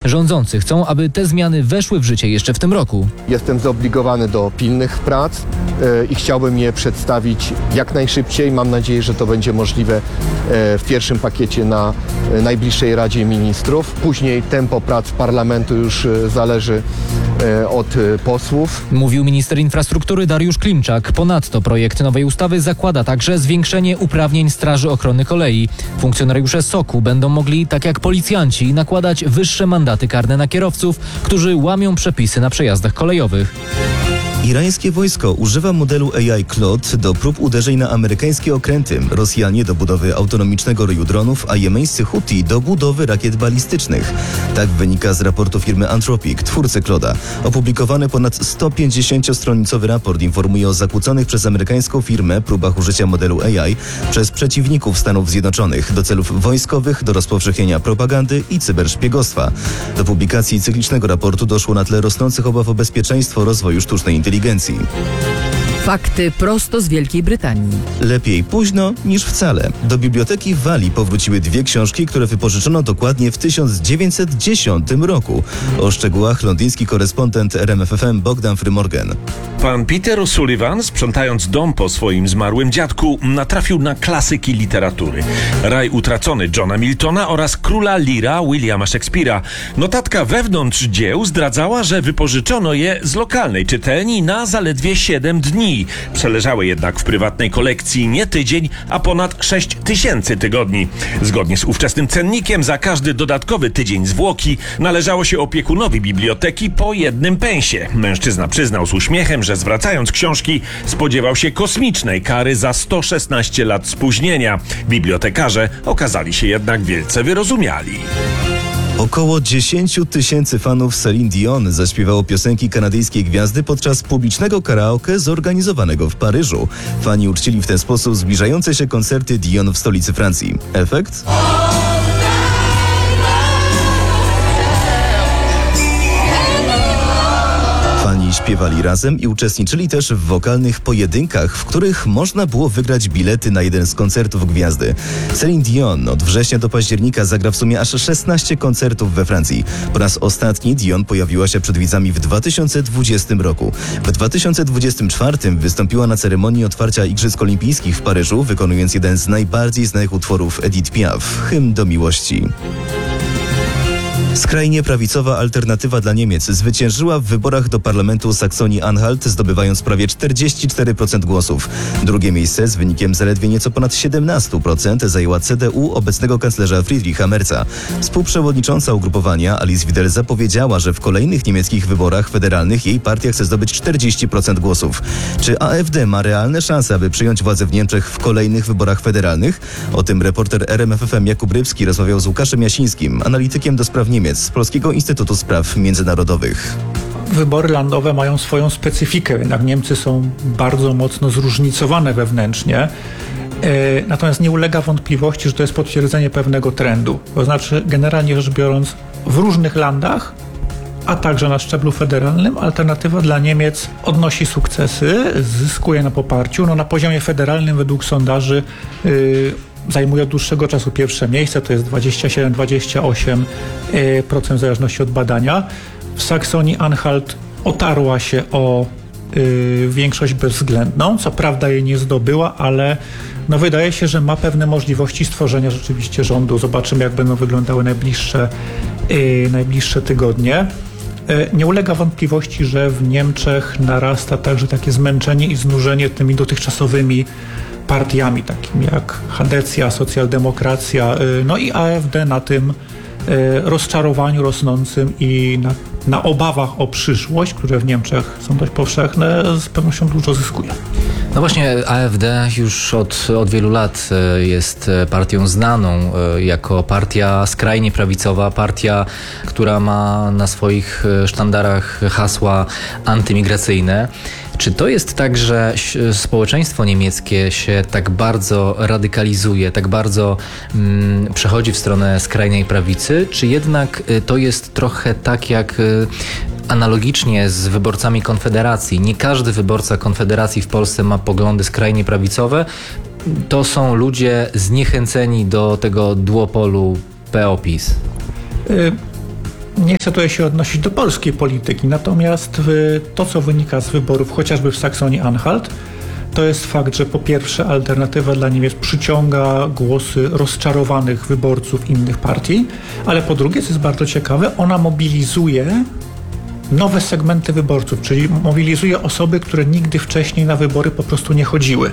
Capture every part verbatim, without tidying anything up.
Rządzący chcą, aby te zmiany weszły w życie jeszcze w tym roku. Jestem zobligowany do pilnych prac yy, i chciałbym je przedstawić jak najszybciej. Mam nadzieję, że to będzie możliwe yy, w pierwszym pakiecie na yy, najbliższej Radzie Ministrów. Później tempo prac parlamentu już yy, zależy yy, od yy, posłów. Mówił minister infrastruktury Dariusz Klimczak. Ponadto projekt nowej ustawy zakłada także zwiększenie uprawnień Straży Ochrony Kolei. Funkcjonariusze S O K-u będą mogli, tak jak policjanci, nakładać wyższe mandaty karne na kierowców, którzy łamią przepisy na przejazdach kolejowych. Irańskie wojsko używa modelu A I Claude do prób uderzeń na amerykańskie okręty, Rosjanie do budowy autonomicznego roju dronów, a jemeńscy Huti do budowy rakiet balistycznych. Tak wynika z raportu firmy Anthropic, twórcy Claude'a. Opublikowany ponad sto pięćdziesięciostronicowy raport informuje o zakłóconych przez amerykańską firmę próbach użycia modelu A I przez przeciwników Stanów Zjednoczonych do celów wojskowych, do rozpowszechnienia propagandy i cyberszpiegostwa. Do publikacji cyklicznego raportu doszło na tle rosnących obaw o bezpieczeństwo rozwoju sztucznej inteligencji. Fakty prosto z Wielkiej Brytanii. Lepiej późno niż wcale. Do biblioteki w Walii powróciły dwie książki, które wypożyczono dokładnie w tysiąc dziewięćset dziesiątym roku. O szczegółach londyński korespondent R M F F M Bogdan Frymorgan. Pan Peter O'Sullivan, sprzątając dom po swoim zmarłym dziadku, natrafił na klasyki literatury. Raj utracony Johna Miltona oraz Króla Leara Williama Shakespeare'a. Notatka wewnątrz dzieł zdradzała, że wypożyczono je z lokalnej czytelni na zaledwie siedem dni. Przeleżały jednak w prywatnej kolekcji nie tydzień, a ponad sześć tysięcy tygodni. Zgodnie z ówczesnym cennikiem za każdy dodatkowy tydzień zwłoki należało się opiekunowi biblioteki po jednym pensie. Mężczyzna przyznał z uśmiechem, że zwracając książki spodziewał się kosmicznej kary za sto szesnaście lat spóźnienia. Bibliotekarze okazali się jednak wielce wyrozumiali. Około dziesięć tysięcy fanów Celine Dion zaśpiewało piosenki kanadyjskiej gwiazdy podczas publicznego karaoke zorganizowanego w Paryżu. Fani uczcili w ten sposób zbliżające się koncerty Dion w stolicy Francji. Efekt? Fani śpiewali razem i uczestniczyli też w wokalnych pojedynkach, w których można było wygrać bilety na jeden z koncertów gwiazdy. Celine Dion od września do października zagra w sumie aż szesnaście koncertów we Francji. Po raz ostatni Dion pojawiła się przed widzami w dwa tysiące dwudziestym roku. W dwa tysiące dwudziestym czwartym wystąpiła na ceremonii otwarcia Igrzysk Olimpijskich w Paryżu, wykonując jeden z najbardziej znanych utworów Edith Piaf, Hymn do miłości. Skrajnie prawicowa Alternatywa dla Niemiec zwyciężyła w wyborach do parlamentu Saksonii-Anhalt, zdobywając prawie czterdzieści cztery procent głosów. Drugie miejsce z wynikiem zaledwie nieco ponad siedemnaście procent zajęła C D U obecnego kanclerza Friedricha Merza. Współprzewodnicząca ugrupowania Alice Wider zapowiedziała, że w kolejnych niemieckich wyborach federalnych jej partia chce zdobyć czterdzieści procent głosów. Czy A F D ma realne szanse, aby przyjąć władzę w Niemczech w kolejnych wyborach federalnych? O tym reporter R M F F M Jakub Rybski rozmawiał z Łukaszem Jasińskim, analitykiem do spraw Niemiec z Polskiego Instytutu Spraw Międzynarodowych. Wybory landowe mają swoją specyfikę, jednak Niemcy są bardzo mocno zróżnicowane wewnętrznie. Natomiast nie ulega wątpliwości, że to jest potwierdzenie pewnego trendu. To znaczy, generalnie rzecz biorąc, w różnych landach, a także na szczeblu federalnym, Alternatywa dla Niemiec odnosi sukcesy, zyskuje na poparciu. No, na poziomie federalnym według sondaży yy, zajmuje od dłuższego czasu pierwsze miejsce, to jest dwadzieścia siedem do dwudziestu ośmiu procent w zależności od badania. W Saksonii-Anhalt otarła się o y, większość bezwzględną, co prawda jej nie zdobyła, ale no wydaje się, że ma pewne możliwości stworzenia rzeczywiście rządu. Zobaczymy, jak będą wyglądały najbliższe, y, najbliższe tygodnie. Y, nie ulega wątpliwości, że w Niemczech narasta także takie zmęczenie i znużenie tymi dotychczasowymi partiami, takimi jak Chadecja, socjaldemokracja, no i A F D na tym rozczarowaniu rosnącym i na, na obawach o przyszłość, które w Niemczech są dość powszechne, z pewnością dużo zyskuje. No właśnie, A F D już od, od wielu lat jest partią znaną jako partia skrajnie prawicowa, partia, która ma na swoich sztandarach hasła antymigracyjne. Czy to jest tak, że społeczeństwo niemieckie się tak bardzo radykalizuje, tak bardzo mm, przechodzi w stronę skrajnej prawicy, czy jednak to jest trochę tak jak analogicznie z wyborcami Konfederacji? Nie każdy wyborca Konfederacji w Polsce ma poglądy skrajnie prawicowe. To są ludzie zniechęceni do tego duopolu P O PiS. Y- Nie chcę tutaj się odnosić do polskiej polityki, natomiast to, co wynika z wyborów chociażby w Saksonii-Anhalt, to jest fakt, że po pierwsze Alternatywa dla Niemiec przyciąga głosy rozczarowanych wyborców innych partii, ale po drugie, co jest bardzo ciekawe, ona mobilizuje nowe segmenty wyborców, czyli mobilizuje osoby, które nigdy wcześniej na wybory po prostu nie chodziły,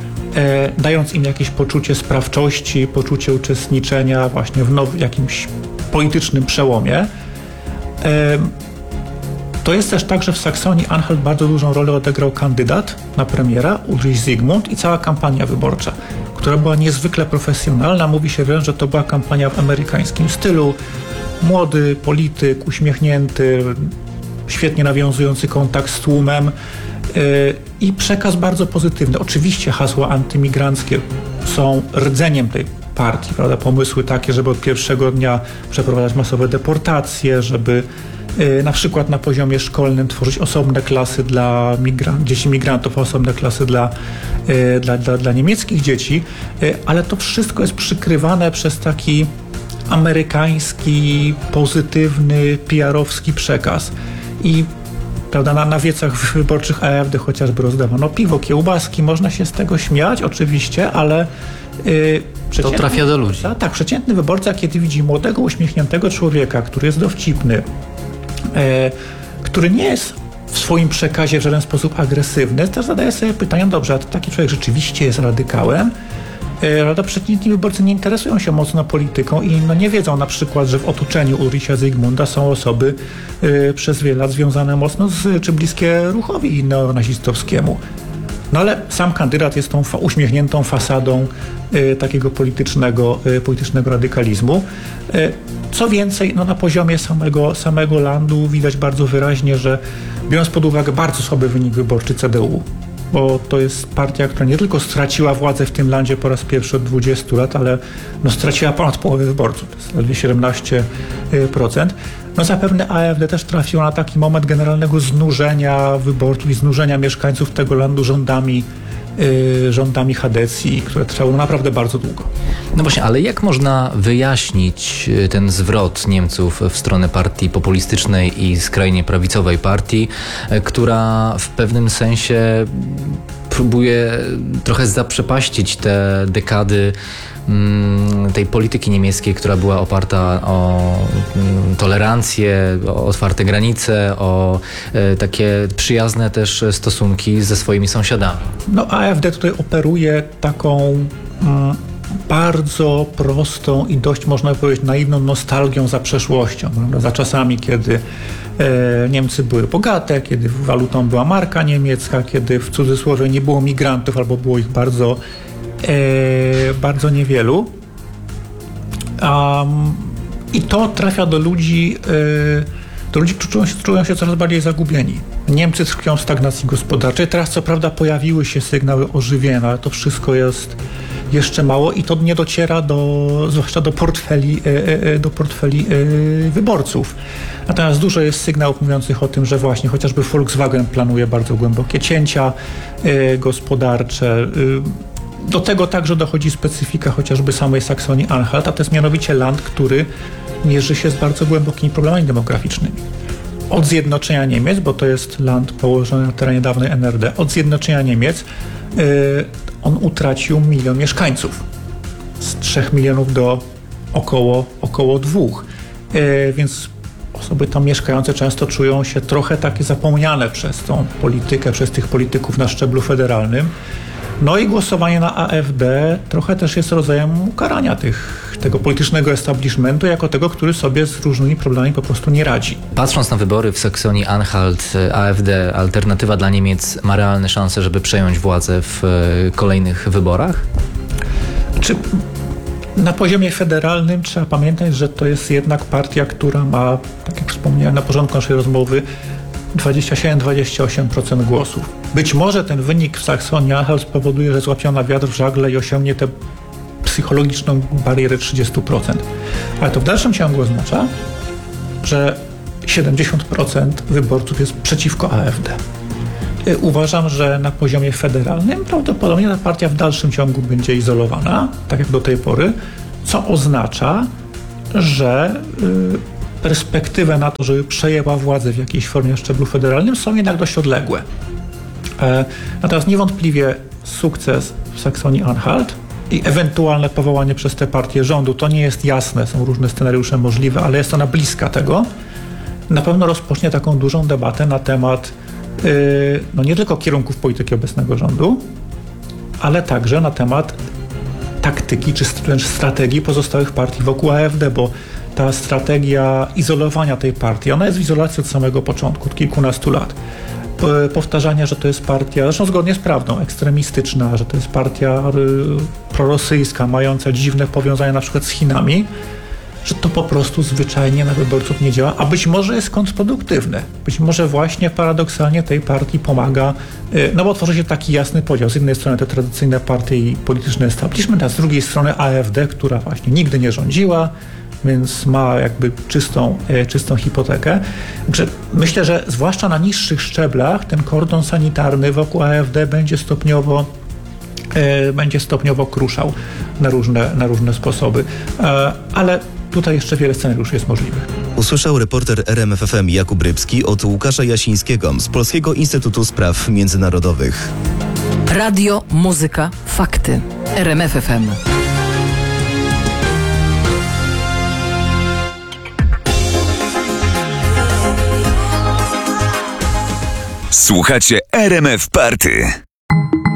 e, dając im jakieś poczucie sprawczości, poczucie uczestniczenia właśnie w now- jakimś politycznym przełomie. E, To jest też tak, że w Saksonii-Anhalt bardzo dużą rolę odegrał kandydat na premiera, Ulrich Zygmunt, i cała kampania wyborcza, która była niezwykle profesjonalna. Mówi się wręcz, że to była kampania w amerykańskim stylu. Młody polityk, uśmiechnięty, świetnie nawiązujący kontakt z tłumem yy, i przekaz bardzo pozytywny. Oczywiście hasła antymigranckie są rdzeniem tej partii, prawda? Pomysły takie, żeby od pierwszego dnia przeprowadzać masowe deportacje, żeby na przykład na poziomie szkolnym tworzyć osobne klasy dla migran- dzieci migrantów, osobne klasy dla, dla, dla, dla niemieckich dzieci, ale to wszystko jest przykrywane przez taki amerykański, pozytywny, P R-owski przekaz. I prawda, na, na wiecach wyborczych A F D chociażby rozdawano piwo, kiełbaski, można się z tego śmiać oczywiście, ale yy, to trafia do ludzi. Tak, tak, przeciętny wyborca, kiedy widzi młodego, uśmiechniętego człowieka, który jest dowcipny, E, który nie jest w swoim przekazie w żaden sposób agresywny, też zadaje sobie pytanie, dobrze, a taki człowiek rzeczywiście jest radykałem, e, ale przeciętni wyborcy nie interesują się mocno polityką i no, nie wiedzą na przykład, że w otoczeniu Ulricha Zygmunta są osoby e, przez wiele lat związane mocno z, czy bliskie ruchowi neonazistowskiemu. No ale sam kandydat jest tą fa- uśmiechniętą fasadą y, takiego politycznego, y, politycznego radykalizmu. Y, co więcej, no na poziomie samego, samego landu widać bardzo wyraźnie, że biorąc pod uwagę bardzo słaby wynik wyborczy C D U, bo to jest partia, która nie tylko straciła władzę w tym landzie po raz pierwszy od dwudziestu lat, ale no, straciła ponad połowę wyborców, to jest zaledwie siedemnaście procent. No zapewne A F D też trafiło na taki moment generalnego znużenia wyborców i znużenia mieszkańców tego landu rządami, yy, rządami Hadecji, które trwało naprawdę bardzo długo. No właśnie, ale jak można wyjaśnić ten zwrot Niemców w stronę partii populistycznej i skrajnie prawicowej partii, która w pewnym sensie próbuje trochę zaprzepaścić te dekady tej polityki niemieckiej, która była oparta o tolerancję, o otwarte granice, o takie przyjazne też stosunki ze swoimi sąsiadami? No A F D tutaj operuje taką mm, bardzo prostą i dość, można powiedzieć, naiwną nostalgią za przeszłością, prawda? Za czasami, kiedy e, Niemcy były bogate, kiedy walutą była marka niemiecka, kiedy w cudzysłowie nie było migrantów albo było ich bardzo E, bardzo niewielu. Um, I to trafia do ludzi, e, do ludzi, którzy czują się, czują się coraz bardziej zagubieni. Niemcy tkwią w stagnacji gospodarczej. Teraz co prawda pojawiły się sygnały ożywienia, ale to wszystko jest jeszcze mało i to nie dociera do, zwłaszcza do portfeli, e, e, do portfeli e, wyborców. Natomiast dużo jest sygnałów mówiących o tym, że właśnie chociażby Volkswagen planuje bardzo głębokie cięcia e, gospodarcze. E, Do tego także dochodzi specyfika chociażby samej Saksonii-Anhalt, a to jest mianowicie land, który mierzy się z bardzo głębokimi problemami demograficznymi. Od zjednoczenia Niemiec, bo to jest land położony na terenie dawnej N R D, od zjednoczenia Niemiec yy, on utracił milion mieszkańców. Z trzech milionów do około, około dwóch. Yy, więc osoby tam mieszkające często czują się trochę takie zapomniane przez tą politykę, przez tych polityków na szczeblu federalnym. No i głosowanie na A F D trochę też jest rodzajem ukarania tych, tego politycznego establishmentu jako tego, który sobie z różnymi problemami po prostu nie radzi. Patrząc na wybory w Saksonii-Anhalt, A F D, Alternatywa dla Niemiec, ma realne szanse, żeby przejąć władzę w kolejnych wyborach? Czy na poziomie federalnym trzeba pamiętać, że to jest jednak partia, która ma, tak jak wspomniałem na początku naszej rozmowy, dwadzieścia siedem do dwudziestu ośmiu procent głosów. Być może ten wynik w Saksonii-Anhalt spowoduje, że złapią wiatr w żagle i osiągnie tę psychologiczną barierę trzydzieści procent. Ale to w dalszym ciągu oznacza, że siedemdziesiąt procent wyborców jest przeciwko A F D. Uważam, że na poziomie federalnym prawdopodobnie ta partia w dalszym ciągu będzie izolowana, tak jak do tej pory, co oznacza, że perspektywę na to, żeby przejęła władzę w jakiejś formie na szczeblu federalnym, są jednak dość odległe. E, natomiast niewątpliwie sukces w Saksonii-Anhalt i ewentualne powołanie przez tę partię rządu, to nie jest jasne, są różne scenariusze możliwe, ale jest ona bliska tego, na pewno rozpocznie taką dużą debatę na temat yy, no nie tylko kierunków polityki obecnego rządu, ale także na temat taktyki czy wręcz strategii pozostałych partii wokół A F D, bo ta strategia izolowania tej partii, ona jest w izolacji od samego początku, od kilkunastu lat. Powtarzania, że to jest partia, zresztą zgodnie z prawdą, ekstremistyczna, że to jest partia y, prorosyjska, mająca dziwne powiązania na przykład z Chinami, że to po prostu zwyczajnie na wyborców nie działa, a być może jest kontrproduktywne. Być może właśnie paradoksalnie tej partii pomaga, y, no bo tworzy się taki jasny podział. Z jednej strony te tradycyjne partie i polityczny establishment, a z drugiej strony A F D, która właśnie nigdy nie rządziła, więc ma jakby czystą, e, czystą hipotekę. Także myślę, że zwłaszcza na niższych szczeblach ten kordon sanitarny wokół A F D będzie stopniowo e, będzie stopniowo kruszał na różne, na różne sposoby. E, ale tutaj jeszcze wiele scenariuszy jest możliwych. Usłyszał reporter R M F F M Jakub Rybski od Łukasza Jasińskiego z Polskiego Instytutu Spraw Międzynarodowych. Radio, muzyka, fakty. R M F F M. Słuchacie R M F Party.